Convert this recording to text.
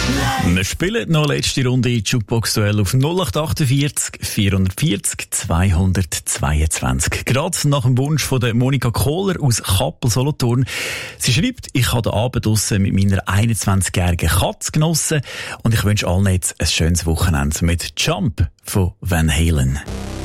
Wir spielen noch letzte Runde Jukebox-Duell auf 0848 440 222. Gerade nach dem Wunsch von der Monika Kohler aus Kappel-Solothurn. Sie schreibt, ich habe den Abend draussen mit meiner 21-jährigen Katze genossen und ich wünsche allen jetzt ein schönes Wochenende mit Jump von Van Halen.